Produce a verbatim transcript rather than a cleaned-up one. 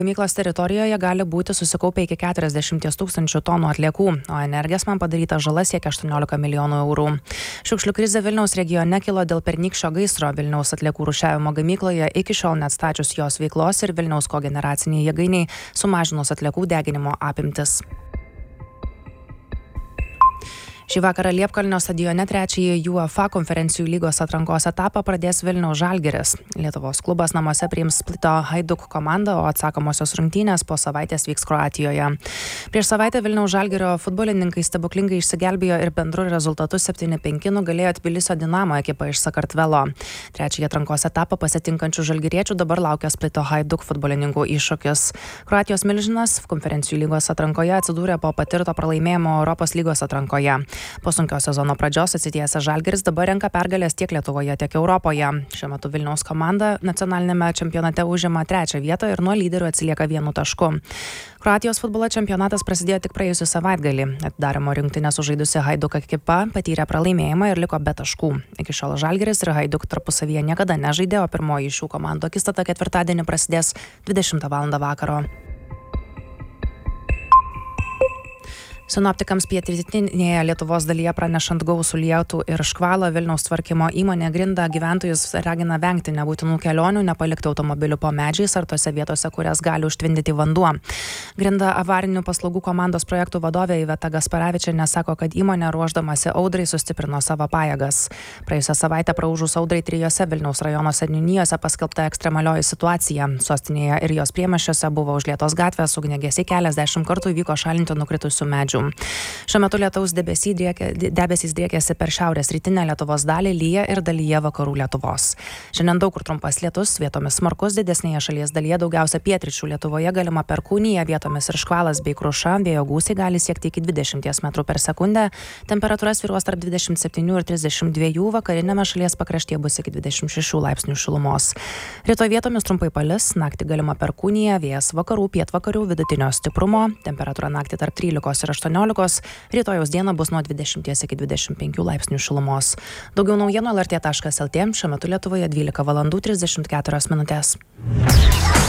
Gamyklos teritorijoje gali būti susikaupę iki keturiasdešimt tūkstančių tonų atliekų, o Energesman padaryta žala siekia aštuoniolika milijonų eurų. Šiukšlių krizė Vilniaus regione kilo dėl pernykščio gaisro Vilniaus atliekų rūšiavimo gamykloje, iki šiol neatstačius jos veiklos ir Vilniaus kogeneraciniai jėgainiai sumažinus atliekų deginimo apimtis. Šį vakarą Liepkalnio stadione trečiąjį UEFA konferencijų lygos atrankos etapą pradės Vilniaus Žalgiris. Lietuvos klubas namuose priims Splito Hajduk komandą, o atsakomosios rungtynės po savaitės vyks Kroatijoje. Prieš savaitę Vilniaus Žalgirio futbolininkai stebuklingai išsigelbėjo ir bendru rezultatu septyni penki nugalėjo Tbilisio Dinamo ekipą iš Sakartvelo. Trečiąjį atrankos etapą pasitinkančių žalgiriečių dabar laukia Splito Hajduk futbolininkų iššūkis. Kroatijos milžinas konferencijų lygos atrankoje atsidūrė po patirto pralaimėjimo Europos lygos atrankoje. Po sunkios sezono pradžios atsitiesęs Žalgiris dabar renka pergalės tiek Lietuvoje, tiek Europoje. Šiuo metu Vilniaus komanda nacionalinėme čempionate užima trečią vietą ir nuo lyderių atsilieka vienu tašku. Kroatijos futbolo čempionatas prasidėjo tik praėjusį savaitgalį. Atidarymo rinktinę sužaidusi Hajduk ekipa patyrė pralaimėjimą ir liko be taškų. Iki šiol Žalgiris ir Hajduk tarpusavyje niekada nežaidė, o pirmoji šių komandų akistata ketvirtadienį prasidės dvidešimtą valandą vakaro. Sinoptikams pietrytinėje Lietuvos dalyje pranešant gausų lietų ir škvalą, Vilniaus tvarkymo įmonė Grinda gyventojus ragina vengti nebūtinų kelionių, nepalikti automobilių po medžiais ar tose vietose, kurias gali užtvindyti vanduo. Grinda avarinių paslaugų komandos projektų vadovė Iveta Gasparavičienė sako, kad įmonė ruošdamasi audrai sustiprino savo pajėgas. Praėjusią savaitę praūžus audrai trijose Vilniaus rajono seniūnijose paskelbta ekstremalioji situacija. Sostinėje ir jos priemiesčiuose buvo užlietos gatvės, ugniagesiai keliasdešimt kartų vyko šalinti nukritusių medžių. Šiuo metu lietaus debesys driekia, debesys driekiasi per šiaurės rytinę Lietuvos dalį, lyja ir dalyje vakarų Lietuvos. Šiandien daug kur trumpas lietus, vietomis smarkus, didesnėje šalies dalyje daugiausia pietryčių Lietuvoje galima perkūnija, vietomis ir škvalas bei kruša, vėjo gūsiai gali siekti iki dvidešimties metrų per sekundę, temperatūra svyruos tarp dvidešimt septynių ir trisdešimt dviejų, vakarinėme šalies pakraštyje bus iki dvidešimt šešių laipsnių šilumos. Rytoj vietomis trumpai palis, naktį galima perkūnija, vėjas vakarų, pietvakarių vidutinio stiprumo, temperatūra naktį tarp trylikos ir aštuoniolikos. Rytojaus dieną bus nuo dvidešimties iki dvidešimt penkių laipsnių šilumos. Daugiau naujienų el er tė taškas el tė, šiuo metu Lietuvoje dvylika valandų trisdešimt keturios minutės.